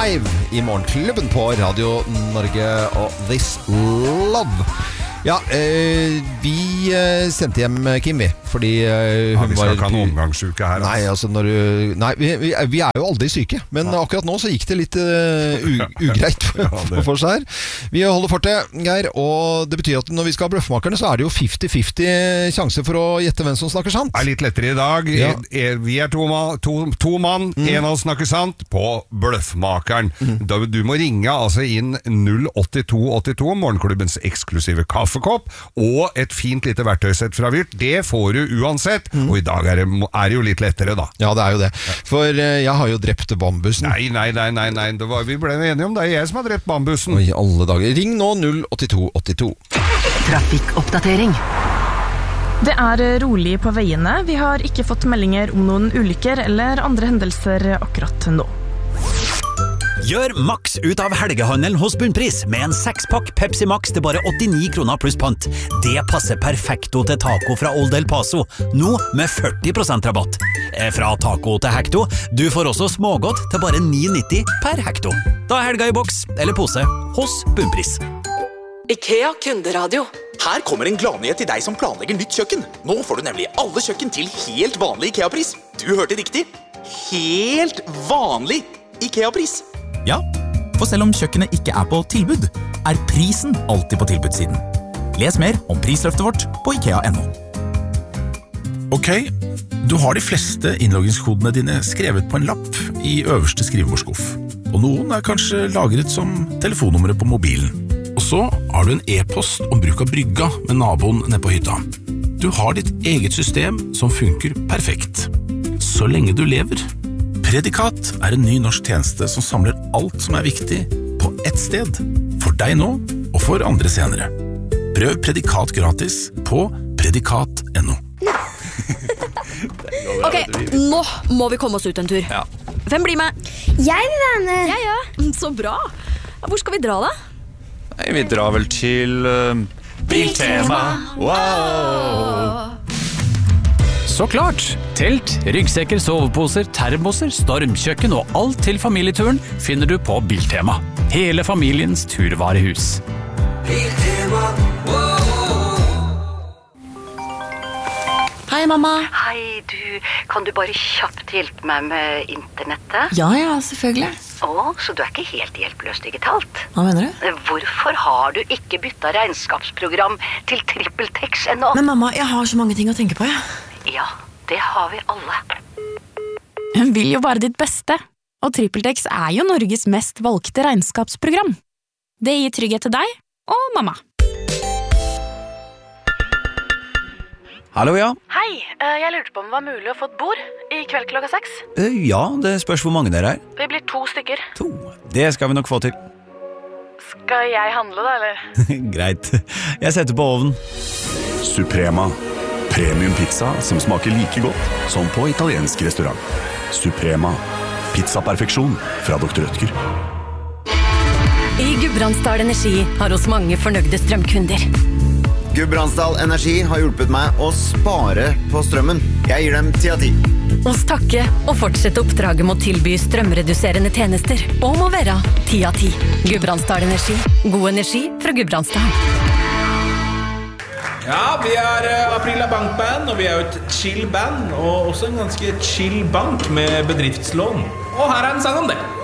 Live i morgenklubben på Radio Norge og This Love. Ja, vi sendte hjem Kim, fordi hun vi skal ikke ha en omgangssyke her. Nei, altså når du... Nei, vi er jo aldri syke, men akkurat nå så gikk det litt ugreit for seg her. Vi holder fortet, Geir, og det betyr at når vi skal ha Bløffmakerne, så er det jo 50-50 sjanse for å gjette hvem som snakker sant. Det er litt lettere i dag. Ja. Vi er to mann, en av oss snakker sant på Bløffmakeren. Du må ringe altså inn 08282, morgenklubbens eksklusive kaffekopp, og et fint lite verktøysett fra Vyrt. Det får du uansett, og i dag er det jo litt lettere da. Ja, det er jo det. For jeg har jo drept bambusen. Nei. Vi ble enige om det. Jeg som har drept bambusen. Oi, alle dager. Ring nå 08282. Trafikkoppdatering. Det er rolig på veiene. Vi har ikke fått meldinger om noen ulykker eller andre hendelser akkurat nå. Gjør maks ut av helgehandelen hos Bunnpris med en 6-pakk Pepsi Max til bare 89 kroner pluss pant. Det passer perfekto til taco fra Old El Paso, nå med 40% rabatt. Fra taco til hekto, du får også smågodt til bare 9,90 per hekto. Da er helga i boks eller pose hos Bunnpris. IKEA kunderadio. Her kommer en gladnyhet til deg som planlegger nytt kjøkken. Nå får du nemlig alle kjøkken til helt vanlig IKEA-pris. Du hørte riktig. Helt vanlig IKEA-pris. Ja, for selv om kjøkkenet ikke er på tilbud, er prisen alltid på tilbudssiden. Les mer om prisløftet vårt på IKEA.no. Ok, du har de fleste innloggingskodene dine skrevet på en lapp i øverste skrivebordskuff. Og noen er kanskje lagret som telefonnummeret på mobilen. Og så har du en e-post om bruk av brygga med naboen nede på hytta. Du har ditt eget system som funker perfekt. Så lenge du lever. Predikat er en ny norsk tjeneste som samler alt som er viktig på ett sted. For deg nå, og for andre senere. Prøv Predikat gratis på predikat.no. Ok, nå må vi komme oss ut en tur. Ja. Hvem blir med? Jeg vil være med. Ja. Så bra. Hvor skal vi dra da? Nei, vi drar vel til Biltema. Wow! Så klart! Telt, ryggsekker, soveposer, termoser, stormkjøkken og alt til familieturen finner du på Biltema. Hele familiens turvarehus. Biltema. Hei, mamma. Hei, kan du bare kjapt hjelpe meg med internettet? Ja, selvfølgelig. Så du er ikke helt hjelpeløs digitalt? Hva mener du? Hvorfor har du ikke byttet regnskapsprogram til TrippelTex ennå? Men mamma, jeg har så mange ting å tenke på, Ja, det har vi alle. Hun vil jo bare ditt beste, og TrippelTex er jo Norges mest valgte regnskapsprogram. Det gir trygghet til deg og mamma. Hallo, ja. Hei, jeg lurte på om det var mulig å få et bord i kveld klokka 6. Ja, det spørs hvor mange dere er. Vi blir 2 stykker. 2. Det skal vi nok få til. Skal jeg handle da, eller? Greit. Jeg setter på ovnen. Suprema. Premium pizza som smaker like godt som på italiensk restaurant. Suprema. Pizzaperfeksjon fra Dr. Rødtger. I Gudbrandsdal Energi har oss mange fornøyde strømkunder. Gudbrandsdal Energi har hjulpet meg å spare på strømmen. Jeg gir dem 10 av 10. Hos takke og fortsette oppdraget med å tilby strømreduserende tjenester. Og må være 10 av 10. Gudbrandsdal Energi. God energi fra Gudbrandsdal. Ja, vi er Aprila Bankband, og vi er jo et chill band, og også en ganske chill bank med bedriftslån. Og her er en sang om det.